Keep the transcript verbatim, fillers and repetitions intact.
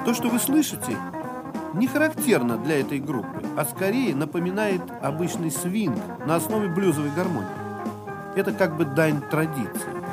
То, что вы слышите, не характерно для этой группы, а скорее напоминает обычный свинг на основе блюзовой гармонии. Это как бы дань традиции.